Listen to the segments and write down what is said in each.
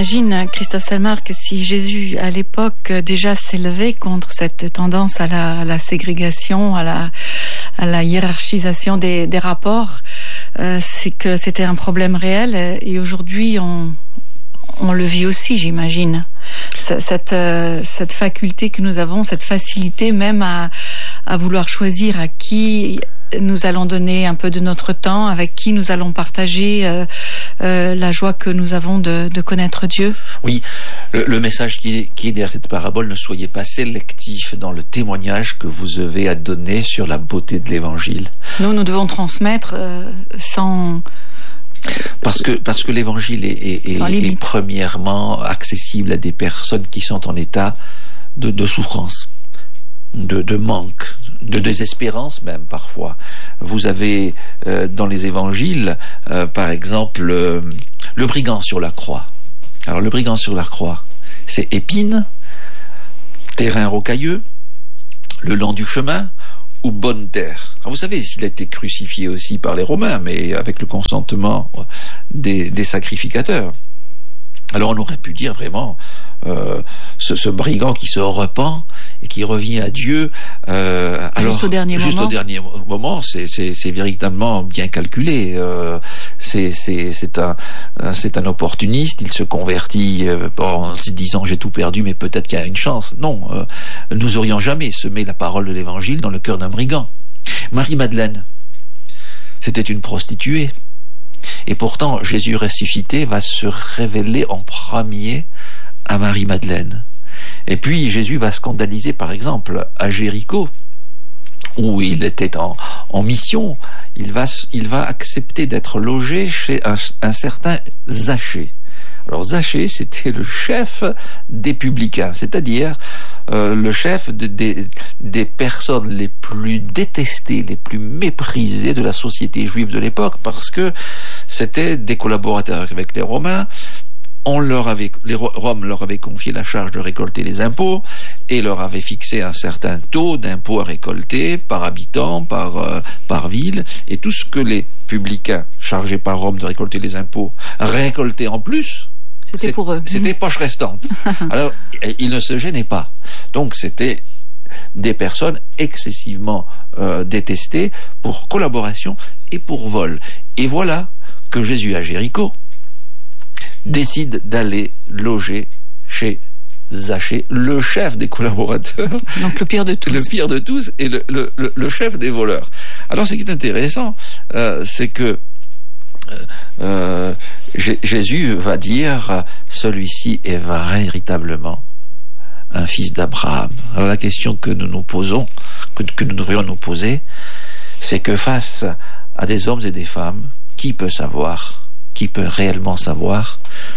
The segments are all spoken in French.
J'imagine, Christophe Selmar, que si Jésus, à l'époque, déjà s'élevait contre cette tendance à la ségrégation, à la hiérarchisation des rapports, c'est que c'était un problème réel. Et aujourd'hui, on le vit aussi, j'imagine. Cette faculté que nous avons, cette facilité même à vouloir choisir à qui nous allons donner un peu de notre temps, avec qui nous allons partager la joie que nous avons de connaître Dieu. Oui, le message qui est derrière cette parabole: ne soyez pas sélectifs dans le témoignage que vous avez à donner sur la beauté de l'Évangile. Nous devons transmettre sans... Parce que l'Évangile est premièrement accessible à des personnes qui sont en état de souffrance, de manque, de désespérance même parfois. Vous avez dans les évangiles, par exemple, le brigand sur la croix. Alors le brigand sur la croix, c'est épine, terrain rocailleux, le long du chemin, ou bonne terre. Alors vous savez, s'il a été crucifié aussi par les Romains, mais avec le consentement des sacrificateurs. Alors on aurait pu dire vraiment ce brigand qui se repent et qui revient à Dieu. Juste au dernier moment, c'est véritablement bien calculé. C'est un opportuniste. Il se convertit en se disant j'ai tout perdu, mais peut-être qu'il y a une chance. Non, nous aurions jamais semé la parole de l'Évangile dans le cœur d'un brigand. Marie-Madeleine, c'était une prostituée. Et pourtant, Jésus ressuscité va se révéler en premier à Marie-Madeleine. Et puis, Jésus va scandaliser, par exemple, à Jéricho, où il était en mission. Il va accepter d'être logé chez un certain Zachée. Alors Zachée, c'était le chef des publicains, c'est-à-dire le chef des personnes les plus détestées, les plus méprisées de la société juive de l'époque, parce que c'était des collaborateurs avec les Romains. Rome leur avait confié la charge de récolter les impôts et leur avait fixé un certain taux d'impôts à récolter par habitant, par ville, et tout ce que les publicains chargés par Rome de récolter les impôts récoltaient en plus, c'était pour eux. C'était poche restante. Alors, ils ne se gênaient pas. Donc, c'était des personnes excessivement détestées pour collaboration et pour vol. Et voilà que Jésus à Jéricho décide d'aller loger chez Zachée, le chef des collaborateurs. Donc le pire de tous. Le pire de tous et le chef des voleurs. Alors ce qui est intéressant, c'est que Jésus va dire celui-ci est véritablement un fils d'Abraham. Alors la question que nous nous posons, que nous devrions nous poser, c'est que face à des hommes et des femmes, qui peut savoir, qui peut réellement savoir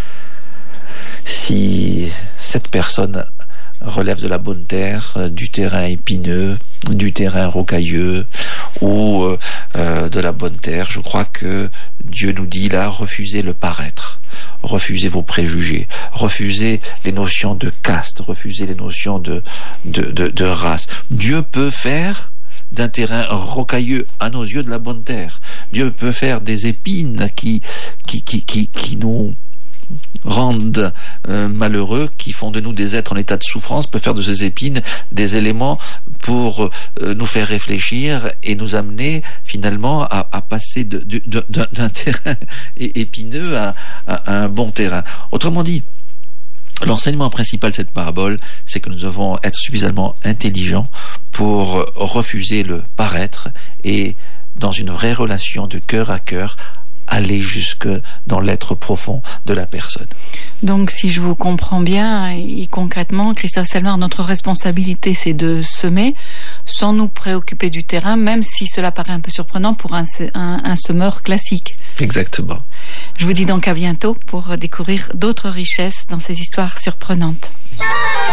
si cette personne relève de la bonne terre, du terrain épineux, du terrain rocailleux ou de la bonne terre? Je crois que Dieu nous dit là, refusez le paraître, refusez vos préjugés, refusez les notions de caste, refusez les notions de race. Dieu peut faire d'un terrain rocailleux à nos yeux de la bonne terre. Dieu peut faire des épines qui nous rendent malheureux, qui font de nous des êtres en état de souffrance, peut faire de ces épines des éléments pour nous faire réfléchir et nous amener finalement à passer d'un terrain épineux à un bon terrain. Autrement dit, l'enseignement principal de cette parabole, c'est que nous devons être suffisamment intelligents pour refuser le paraître et, dans une vraie relation de cœur à cœur, aller jusque dans l'être profond de la personne. Donc, si je vous comprends bien, et concrètement, Christophe Selmar, notre responsabilité, c'est de semer sans nous préoccuper du terrain, même si cela paraît un peu surprenant pour un semeur classique. Exactement. Je vous dis donc à bientôt pour découvrir d'autres richesses dans ces histoires surprenantes.